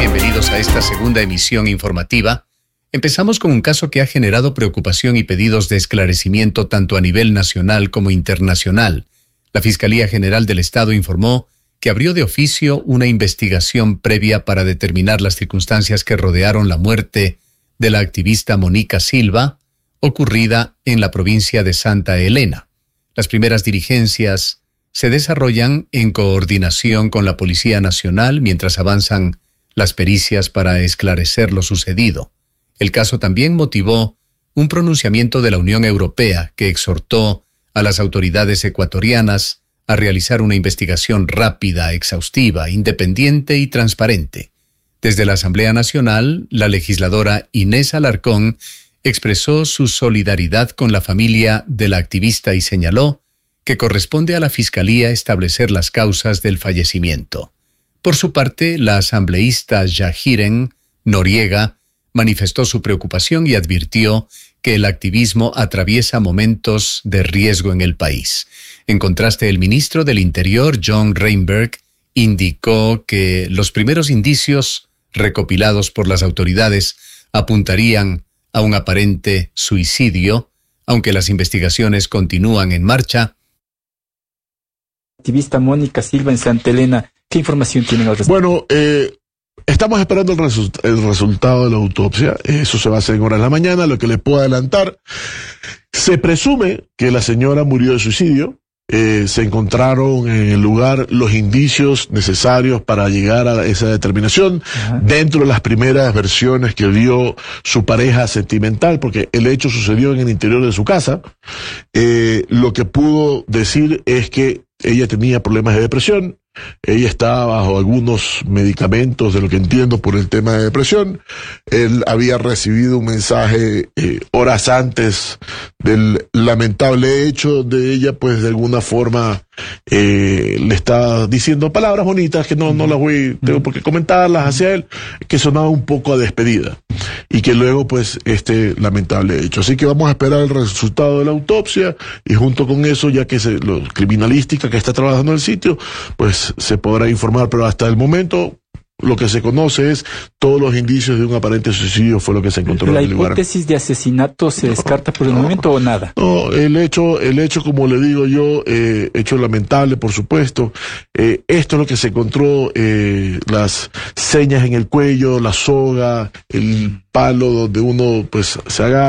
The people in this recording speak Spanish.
bienvenidos a esta segunda emisión informativa. Empezamos con un caso que ha generado preocupación y pedidos de esclarecimiento tanto a nivel nacional como internacional. La Fiscalía General del Estado informó que abrió de oficio una investigación previa para determinar las circunstancias que rodearon la muerte de la activista Mónica Silva, ocurrida en la provincia de Santa Elena. Las primeras diligencias se desarrollan en coordinación con la Policía Nacional mientras avanzan las pericias para esclarecer lo sucedido. El caso también motivó un pronunciamiento de la Unión Europea que exhortó a las autoridades ecuatorianas a realizar una investigación rápida, exhaustiva, independiente y transparente. Desde la Asamblea Nacional, la legisladora Inés Alarcón expresó su solidaridad con la familia de la activista y señaló que corresponde a la Fiscalía establecer las causas del fallecimiento. Por su parte, la asambleísta Yahiren Noriega manifestó su preocupación y advirtió que el activismo atraviesa momentos de riesgo en el país. En contraste, el ministro del Interior, John Reinberg, indicó que los primeros indicios recopilados por las autoridades apuntarían a un aparente suicidio, aunque las investigaciones continúan en marcha. Activista Mónica Silva en Santa Elena, ¿qué información tienen al respecto? Bueno, estamos esperando el resultado de la autopsia. Eso se va a hacer en horas de la mañana. Lo que les puedo adelantar, se presume que la señora murió de suicidio. Se encontraron en el lugar los indicios necesarios para llegar a esa determinación. Dentro de las primeras versiones que dio su pareja sentimental, porque el hecho sucedió en el interior de su casa, lo que pudo decir es que ella tenía problemas de depresión. Ella estaba bajo algunos medicamentos, de lo que entiendo, por el tema de depresión. Él había recibido un mensaje horas antes del lamentable hecho de ella, pues de alguna forma le estaba diciendo palabras bonitas que no las tengo por qué comentarlas hacia él, que sonaba un poco a despedida. Y que luego, pues, este lamentable hecho. Así que vamos a esperar el resultado de la autopsia y junto con eso, ya que la criminalística que está trabajando en el sitio, pues se podrá informar, pero hasta el momento lo que se conoce es todos los indicios de un aparente suicidio fue lo que se encontró en el lugar. ¿La hipótesis de asesinato se descarta por el momento o nada? No, el hecho, como le digo yo, hecho lamentable, por supuesto. Esto es lo que se encontró, las señas en el cuello, la soga, el palo donde uno pues se agarra.